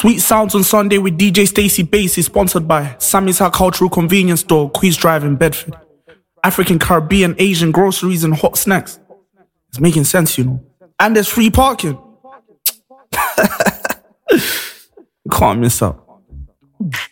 Sweet Sounds on Sunday with DJ Stacey Bassey, sponsored by Sammy's Hut Cultural Convenience Store, Queens Drive in Bedford. African, Caribbean, Asian groceries and hot snacks. It's making sense, you know. And there's free parking. You can't miss out.